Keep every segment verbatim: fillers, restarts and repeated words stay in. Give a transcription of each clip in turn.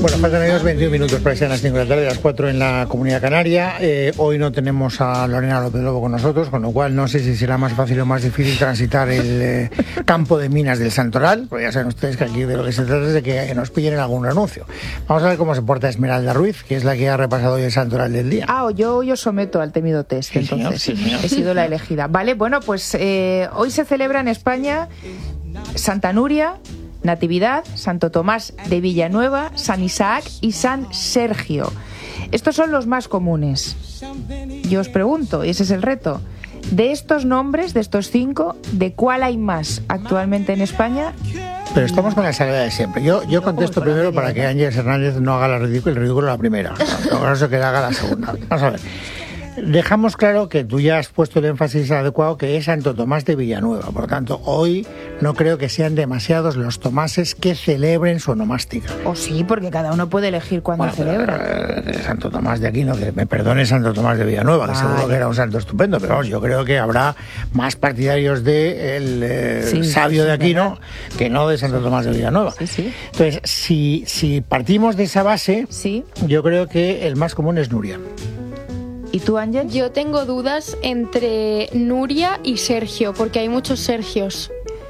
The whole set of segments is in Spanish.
Bueno, faltan ellos veintiún minutos para que sean las cinco de la tarde, las cuatro en la Comunidad Canaria. Eh, hoy no tenemos a Lorena López Lobo con nosotros, con lo cual no sé si será más fácil o más difícil transitar el eh, campo de minas del Santoral, porque ya saben ustedes que aquí de lo que se trata es de que nos pillen en algún anuncio. Vamos a ver cómo se porta Esmeralda Ruiz, que es la que ha repasado hoy el Santoral del día. Ah, yo, yo someto al temido test, Sí, entonces señor, sí, señor. he sido la elegida. Vale, bueno, pues eh, hoy se celebra en España Santa Nuria, Natividad, Santo Tomás de Villanueva, San Isaac y San Sergio. Estos son los más comunes. Yo os pregunto, y ese es el reto, de estos nombres, de estos cinco, ¿de cuál hay más actualmente en España? Pero estamos con la salvedad de siempre. Yo, yo contesto primero para que Ángeles Hernández no haga la ridícula, el ridículo la primera. Lo caso que haga la segunda. Vamos a ver. Dejamos claro que tú ya has puesto el énfasis adecuado, que es Santo Tomás de Villanueva. Por lo tanto, hoy no creo que sean demasiados los tomases que celebren su onomástica. O sí, porque cada uno puede elegir cuándo Bueno, celebra. eh, Santo Tomás de Aquino, que me perdone Santo Tomás de Villanueva, que Vale. seguro que era un santo estupendo, pero vamos, yo creo que habrá más partidarios de el eh, Sí, sabio sí, de Aquino ¿verdad? que no de Santo Tomás de Villanueva. Sí, sí. Entonces, si, si partimos de esa base, Sí. yo creo que el más común es Nuria. ¿Y tú, Ángel? Yo tengo dudas entre Nuria y Sergio, porque hay muchos Sergios.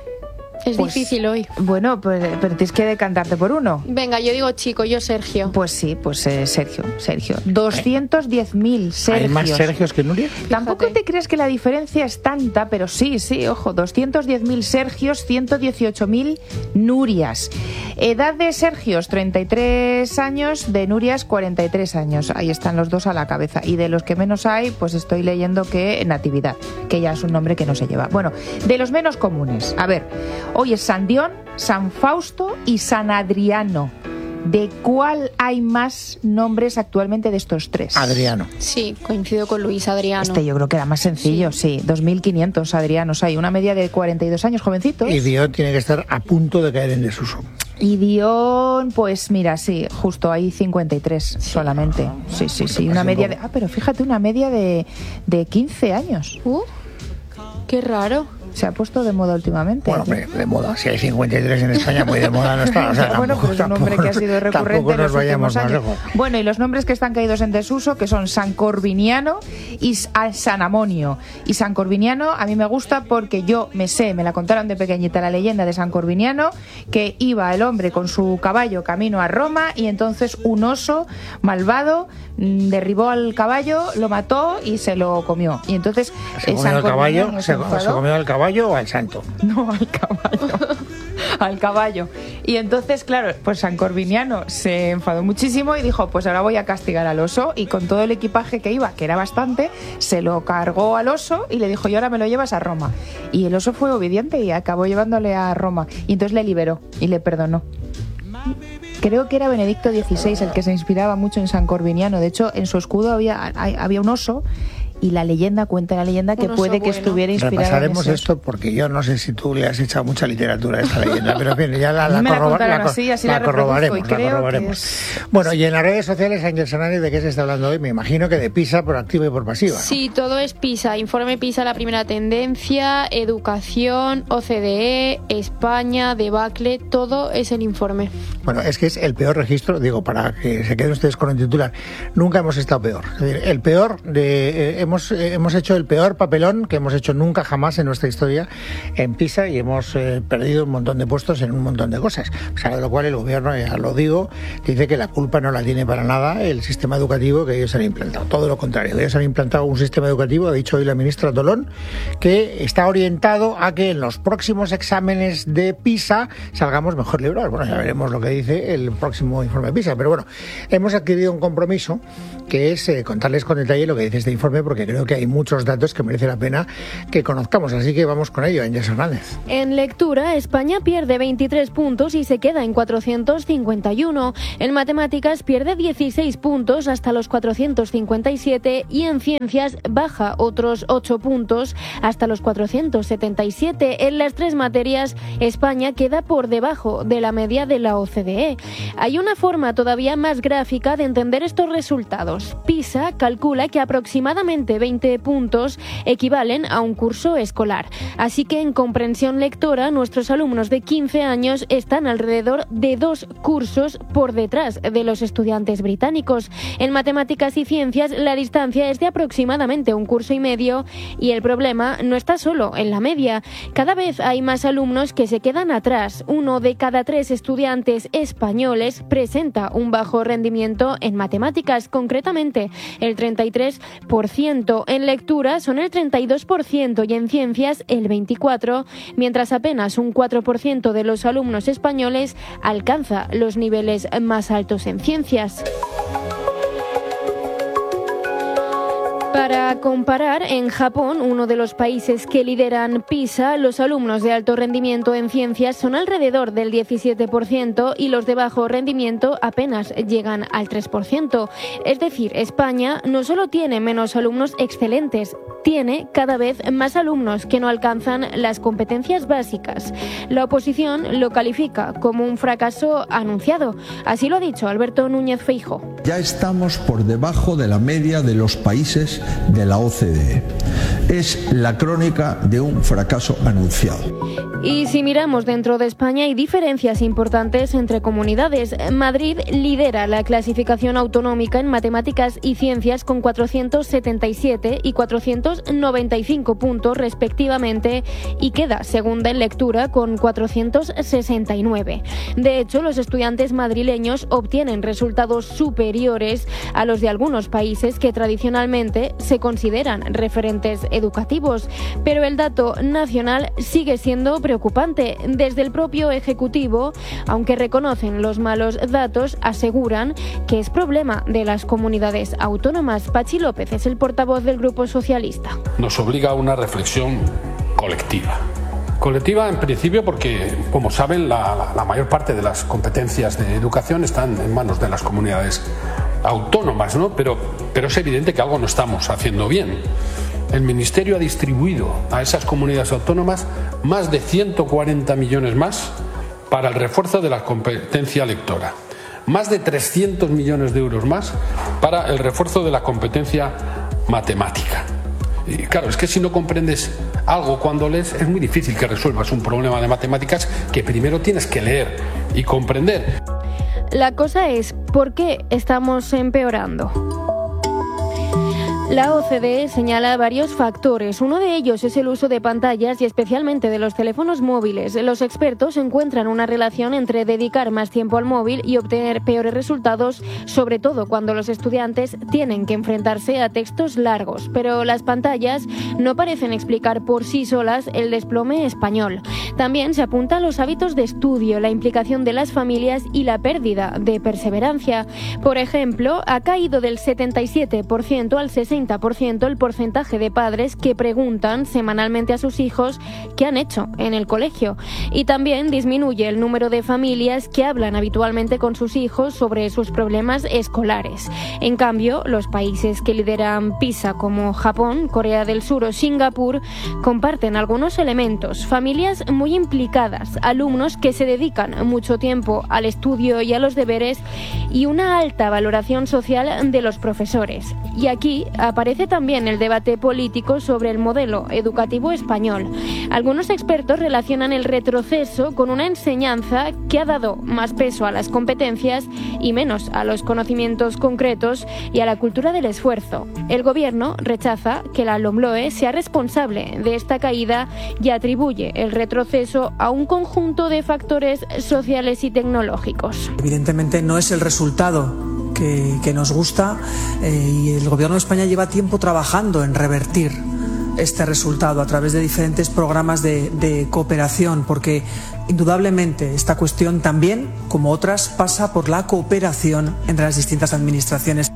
Es Pues, difícil hoy. Bueno, pues, pero tienes que decantarte por uno. Venga, yo digo chico, yo Sergio. Pues sí, pues eh, Sergio, Sergio. doscientos diez mil Sergios. ¿Hay más Sergios que Nuria? Tampoco Fíjate. te crees que la diferencia es tanta, pero sí, sí, ojo, doscientos diez mil Sergios, ciento dieciocho mil Nurias. Edad de Sergios, treinta y tres años, de Nurias, cuarenta y tres años. Ahí están los dos a la cabeza. Y de los que menos hay, pues estoy leyendo que Natividad, que ya es un nombre que no se lleva. Bueno, de los menos comunes, a ver, hoy es San Dión, San Fausto y San Adriano. ¿De cuál hay más nombres actualmente de estos tres? Adriano. Sí, coincido con Luis, Adriano. Este yo creo que era más sencillo, sí. dos mil quinientos Adrianos hay. Una media de cuarenta y dos años, jovencitos. Y Dion tiene que estar a punto de caer en desuso. Y Dion, pues mira, sí, justo ahí cincuenta y tres solamente. Sí, sí, sí. Una media de... Ah, pero fíjate, una media de, de quince años. Uh, qué raro. Se ha puesto de moda últimamente. Bueno, hombre, de moda. Si hay cincuenta y tres en España, muy de moda no está. O sea, Bueno, tampoco- pero es un nombre que ha sido tampoco recurrente en nos los vayamos últimos más años. lejos. Bueno, y los nombres que están caídos en desuso, que son San Corviniano y San Amonio. Y San Corviniano a mí me gusta porque yo me sé, me la contaron de pequeñita la leyenda de San Corviniano, que iba el hombre con su caballo camino a Roma y entonces un oso malvado mm, derribó al caballo, lo mató y se lo comió. Y entonces ¿Se eh, comió San al caballo? Corviniano ¿Se, enfadó. ¿Se comió al caballo o al santo? No, al caballo. Al caballo. Y entonces, claro, pues San Corviniano se enfadó muchísimo y dijo, pues ahora voy a castigar al oso. Y con todo el equipaje que iba, que era bastante, se lo cargó al oso y le dijo, y ahora me lo llevas a Roma. Y el oso fue obediente y acabó llevándole a Roma. Y entonces le liberó y le perdonó. Creo que era Benedicto dieciséis el que se inspiraba mucho en San Corviniano. De hecho, en su escudo había, había un oso. Y la leyenda, cuenta la leyenda, que Un oso puede que bueno. estuviera inspirada Repasaremos en ese oso. esto porque yo no sé si tú le has echado mucha literatura a esta leyenda, pero bien, ya la, A mí la, me la corroba- contaron la co- así, así la la reproduzco corroboraremos. y la creo que corroboraremos. es- Bueno, y en las redes sociales, Ángel Hernández, ¿de qué se está hablando hoy? Me imagino que de PISA por activa y por pasiva, ¿no? Sí, todo es PISA. Informe PISA, la primera tendencia, educación, O C D E, España, debacle, todo es el informe. Bueno, es que es el peor registro, digo, para que se queden ustedes con el titular. Nunca hemos estado peor. Es decir, el peor de... eh, hemos, eh, hemos hecho el peor papelón que hemos hecho nunca jamás en nuestra historia en PISA y hemos eh, perdido un montón de puestos en un montón de cosas. O sea, de lo cual el gobierno, ya lo digo, dice que la culpa no la tiene para nada el sistema educativo que ellos han implantado. Todo lo contrario, ellos han implantado un sistema educativo, ha dicho hoy la ministra Tolón, que está orientado a que en los próximos exámenes de PISA salgamos mejor librados. Bueno, ya veremos lo que dice el próximo informe PISA, pero bueno, hemos adquirido un compromiso que es eh, contarles con detalle lo que dice este informe, porque creo que hay muchos datos que merece la pena que conozcamos, así que vamos con ello, Ángeles Hernández. En lectura, España pierde veintitrés puntos y se queda en cuatrocientos cincuenta y uno. En matemáticas pierde dieciséis puntos hasta los cuatrocientos cincuenta y siete y en ciencias baja otros ocho puntos hasta los cuatrocientos setenta y siete. En las tres materias, España queda por debajo de la media de la O C D E. Hay una forma todavía más gráfica de entender estos resultados. PISA calcula que aproximadamente aproximadamente veinte puntos equivalen a un curso escolar. Así que en comprensión lectora, nuestros alumnos de quince años están alrededor de dos cursos por detrás de los estudiantes británicos. En matemáticas y ciencias, la distancia es de aproximadamente un curso y medio y el problema no está solo en la media. Cada vez hay más alumnos que se quedan atrás. Uno de cada tres estudiantes españoles presenta un bajo rendimiento en matemáticas, concretamente el treinta y tres por ciento. En lectura son el treinta y dos por ciento y en ciencias el veinticuatro por ciento, mientras apenas un cuatro por ciento de los alumnos españoles alcanza los niveles más altos en ciencias. Para comparar, en Japón, uno de los países que lideran PISA, los alumnos de alto rendimiento en ciencias son alrededor del diecisiete por ciento y los de bajo rendimiento apenas llegan al tres por ciento. Es decir, España no solo tiene menos alumnos excelentes, tiene cada vez más alumnos que no alcanzan las competencias básicas. La oposición lo califica como un fracaso anunciado. Así lo ha dicho Alberto Núñez Feijóo. Ya estamos por debajo de la media de los países de la O C D E. Es la crónica de un fracaso anunciado. Y si miramos dentro de España, hay diferencias importantes entre comunidades. Madrid lidera la clasificación autonómica en matemáticas y ciencias con cuatrocientos setenta y siete y cuatrocientos noventa y cinco puntos respectivamente y queda segunda en lectura con cuatrocientos sesenta y nueve. De hecho, los estudiantes madrileños obtienen resultados superiores a los de algunos países que tradicionalmente se consideran referentes educativos. Pero el dato nacional sigue siendo preocupante. Desde el propio Ejecutivo, aunque reconocen los malos datos, aseguran que es problema de las comunidades autónomas. Pachi López es el portavoz del Grupo Socialista. Nos obliga a una reflexión colectiva. Colectiva en principio porque, como saben, la, la, la mayor parte de las competencias de educación están en manos de las comunidades autónomas, ¿no? Pero, pero es evidente que algo no estamos haciendo bien. El Ministerio ha distribuido a esas comunidades autónomas más de ciento cuarenta millones más para el refuerzo de la competencia lectora, más de trescientos millones de euros más para el refuerzo de la competencia matemática. Y claro, es que si no comprendes algo cuando lees, es muy difícil que resuelvas un problema de matemáticas que primero tienes que leer y comprender. La cosa es, ¿por qué estamos empeorando? La O C D E señala varios factores. Uno de ellos es el uso de pantallas y especialmente de los teléfonos móviles. Los expertos encuentran una relación entre dedicar más tiempo al móvil y obtener peores resultados, sobre todo cuando los estudiantes tienen que enfrentarse a textos largos. Pero las pantallas no parecen explicar por sí solas el desplome español. También se apunta a los hábitos de estudio, la implicación de las familias y la pérdida de perseverancia. Por ejemplo, ha caído del setenta y siete por ciento al sesenta por ciento el porcentaje de padres que preguntan semanalmente a sus hijos qué han hecho en el colegio. Y también disminuye el número de familias que hablan habitualmente con sus hijos sobre sus problemas escolares. En cambio, los países que lideran PISA, como Japón, Corea del Sur o Singapur, comparten algunos elementos. Familias muy implicadas, alumnos que se dedican mucho tiempo al estudio y a los deberes y una alta valoración social de los profesores. Y aquí aparece también el debate político sobre el modelo educativo español. Algunos expertos relacionan el retroceso con una enseñanza que ha dado más peso a las competencias y menos a los conocimientos concretos y a la cultura del esfuerzo. El gobierno rechaza que la LOMLOE sea responsable de esta caída y atribuye el retroceso a un conjunto de factores sociales y tecnológicos. Evidentemente no es el resultado que, que nos gusta eh, y el Gobierno de España lleva tiempo trabajando en revertir este resultado a través de diferentes programas de, de cooperación, porque indudablemente esta cuestión también, como otras, pasa por la cooperación entre las distintas administraciones.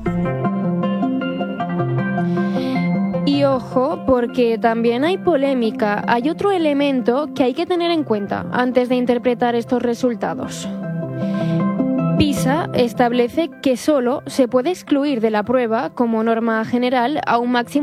Y ojo, porque también hay polémica. Hay otro elemento que hay que tener en cuenta antes de interpretar estos resultados. PISA establece que solo se puede excluir de la prueba, como norma general, a un máximo